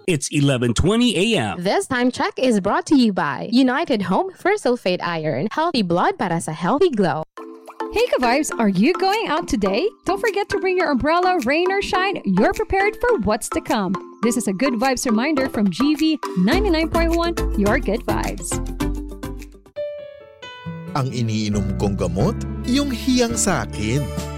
It's 11:20 a.m. This time check is brought to you by United Home for Sulfate Iron. Healthy blood para sa healthy glow. Hey ka-vibes, are you going out today? Don't forget to bring your umbrella, rain or shine. You're prepared for what's to come. This is a good vibes reminder from GV 99.1, your good vibes. Ang iniinom kong gamot, yung hiyang sa akin.